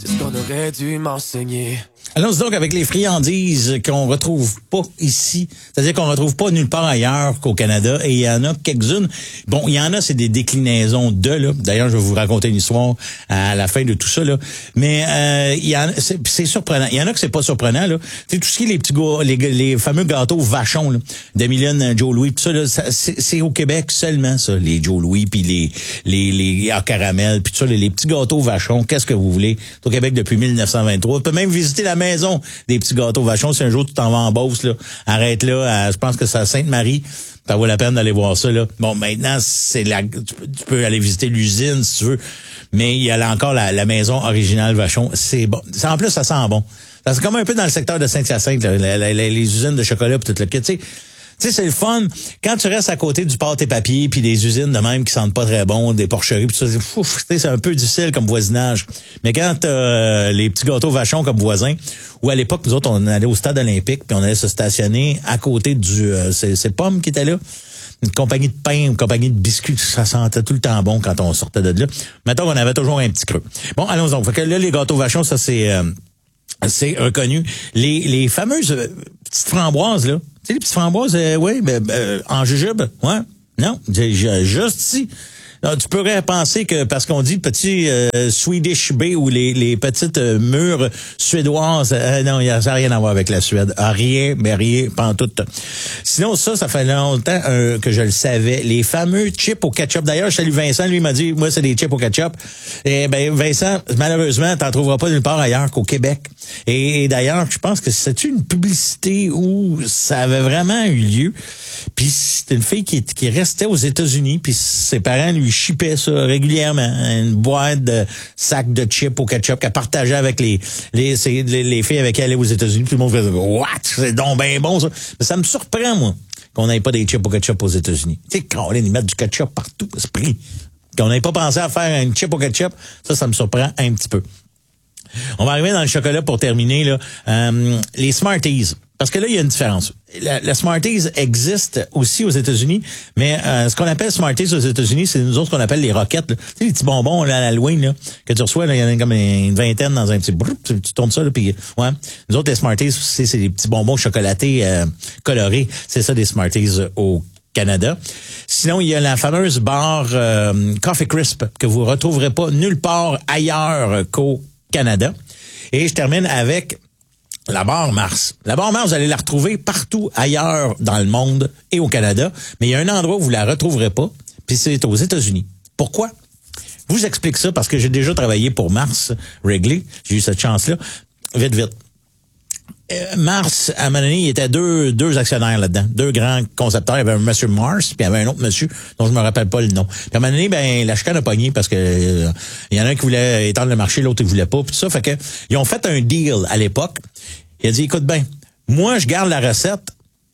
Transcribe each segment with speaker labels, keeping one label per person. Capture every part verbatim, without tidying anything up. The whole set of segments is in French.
Speaker 1: C'est ce qu'on aurait dû m'enseigner.
Speaker 2: Allons donc avec les friandises qu'on retrouve pas ici. C'est-à-dire qu'on retrouve pas nulle part ailleurs qu'au Canada. Et il y en a quelques-unes. Bon, il y en a, c'est des déclinaisons de, là. D'ailleurs, je vais vous raconter une histoire à la fin de tout ça, là. Mais, euh, il y en a, c'est, c'est surprenant. Il y en a que c'est pas surprenant, là. Tu sais, tout ce qui est les petits gars, les, les fameux gâteaux vachons, là. D'Emilienne, Joe Louis, tout ça, là. Ça, c'est, c'est au Québec seulement, ça. Les Joe Louis, puis les, les, les, à caramel, puis tout ça, les, les petits gâteaux vachons. Qu'est-ce que vous voulez? C'est au Québec depuis mille neuf cent vingt-trois. On peut même visiter la maison des petits gâteaux vachons. Si un jour tu t'en vas en Beauce, là, arrête là, à, je pense que c'est à Sainte-Marie. Ça vaut la peine d'aller voir ça, là. Bon, maintenant, c'est la, tu peux, tu peux aller visiter l'usine si tu veux. Mais il y a là encore la, la maison originale Vachon. C'est bon. Ça, en plus, ça sent bon. C'est comme un peu dans le secteur de Saint-Hyacinthe, là, la, la, la, les usines de chocolat pis tout le kit. Tu sais, Tu sais, c'est le fun. Quand tu restes à côté du pâte et papier puis des usines de même qui sentent pas très bon, des porcheries pis tout ça, ouf, c'est un peu difficile comme voisinage. Mais quand t'as euh, les petits gâteaux Vachon comme voisins, ou à l'époque, nous autres, on allait au stade olympique puis on allait se stationner à côté du... Euh, c'est, c'est Pomme qui était là. Une compagnie de pain, une compagnie de biscuits, ça sentait tout le temps bon quand on sortait de là. Maintenant, on avait toujours un petit creux. Bon, allons-y. Fait que là, les gâteaux Vachon, ça, c'est... Euh, c'est reconnu. Les, les fameuses euh, petites framboises, là. Tu sais, les petites framboises, euh, oui, ben, euh, en jujube, ouais. Non, juste ici. Alors, tu pourrais penser que, parce qu'on dit petit euh, Swedish Bay ou les, les petites euh, mûres suédoises, euh, non, y a, ça n'a rien à voir avec la Suède. Ah, rien, mais rien, pas en tout. Sinon, ça, ça fait longtemps euh, que je le savais. Les fameux chips au ketchup. D'ailleurs, je salue Vincent, lui, il m'a dit, moi, c'est des chips au ketchup. Et ben, Vincent, malheureusement, t'en trouveras pas nulle part ailleurs qu'au Québec. Et, et d'ailleurs, je pense que c'est une publicité où ça avait vraiment eu lieu. Puis c'était une fille qui, qui restait aux États-Unis, puis ses parents lui chipaient ça régulièrement, une boîte de sacs de chips au ketchup qu'elle partageait avec les les, les les filles avec qui elle allait aux États-Unis. Puis tout le monde faisait what, c'est donc bien bon ça. Mais ça me surprend moi qu'on n'ait pas des chips au ketchup aux États-Unis. Tu sais, quand on allait mettre du ketchup partout, c'est pris. Qu'on n'ait pas pensé à faire une chip au ketchup, ça, ça me surprend un petit peu. On va arriver dans le chocolat pour terminer là. Euh, les Smarties. Parce que là, il y a une différence. La, la Smarties existe aussi aux États-Unis, mais euh, ce qu'on appelle Smarties aux États-Unis, c'est nous autres qu'on appelle les roquettes. Tu sais, les petits bonbons là, à l'Halloween là, que tu reçois, il y en a comme une vingtaine dans un petit... Brrr, tu, tu tournes ça, là, puis ouais. Nous autres, les Smarties, c'est, c'est des petits bonbons chocolatés euh, colorés. C'est ça, des Smarties euh, au Canada. Sinon, il y a la fameuse barre euh, Coffee Crisp que vous retrouverez pas nulle part ailleurs qu'au Canada. Et je termine avec la barre Mars. La barre Mars, vous allez la retrouver partout ailleurs dans le monde et au Canada, mais il y a un endroit où vous la retrouverez pas, puis c'est aux États-Unis. Pourquoi? Je vous explique ça parce que j'ai déjà travaillé pour Mars Wrigley. J'ai eu cette chance-là. Vite, vite. Euh, Mars, à un moment donné, il y était deux, deux actionnaires là-dedans. Deux grands concepteurs. Il y avait un monsieur Mars, puis il y avait un autre monsieur dont je me rappelle pas le nom. Puis à un moment donné, ben, la chicane a pogné parce que euh, il y en a un qui voulait étendre le marché, l'autre qui voulait pas, puis tout ça. Fait que, ils ont fait un deal à l'époque. Il a dit, écoute bien, moi, je garde la recette,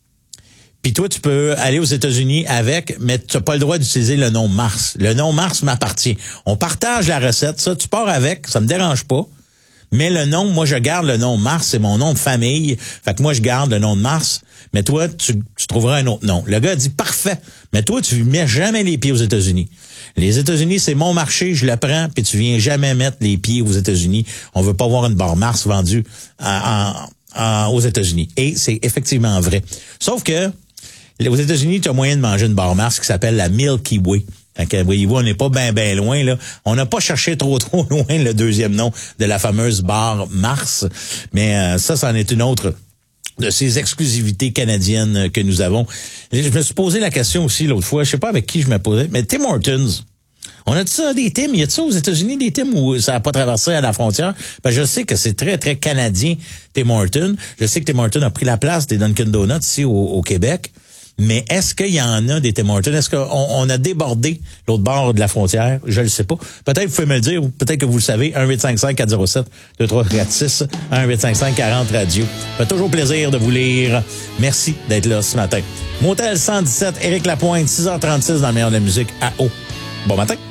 Speaker 2: puis toi, tu peux aller aux États-Unis avec, mais tu n'as pas le droit d'utiliser le nom Mars. Le nom Mars m'appartient. On partage la recette, ça, tu pars avec, ça me dérange pas. Mais le nom, moi, je garde le nom Mars, c'est mon nom de famille. Fait que moi, je garde le nom de Mars. Mais toi, tu, tu trouveras un autre nom. Le gars a dit, parfait. Mais toi, tu mets jamais les pieds aux États-Unis. Les États-Unis, c'est mon marché, je le prends, puis tu viens jamais mettre les pieds aux États-Unis. On veut pas voir une barre Mars vendue en, en, en, aux États-Unis. Et c'est effectivement vrai. Sauf que, aux États-Unis, tu as moyen de manger une barre Mars qui s'appelle la Milky Way. Fait voyez-vous, on n'est pas bien ben loin, là. On n'a pas cherché trop trop loin le deuxième nom de la fameuse barre Mars. Mais euh, ça, c'en est une autre de ces exclusivités canadiennes que nous avons. Je me suis posé la question aussi l'autre fois, je sais pas avec qui je me posais, mais Tim Hortons. On a dit ça, des Tim? Y a-t-il ça aux États-Unis, des Tim, où ça n'a pas traversé à la frontière? Ben, je sais que c'est très, très canadien, Tim Hortons. Je sais que Tim Hortons a pris la place des Dunkin' Donuts ici au, au Québec. Mais est-ce qu'il y en a des Tim Hortons? Est-ce qu'on on a débordé l'autre bord de la frontière? Je ne le sais pas. Peut-être vous pouvez me le dire, ou peut-être que vous le savez. un huit cinq cinq quatre zéro sept deux trois quatre six, un huit cinq cinq quarante radio. Ça fait toujours plaisir de vous lire. Merci d'être là ce matin. Motel cent dix-sept, Éric Lapointe, six heures trente-six dans le meilleur de la musique à eau. Bon matin.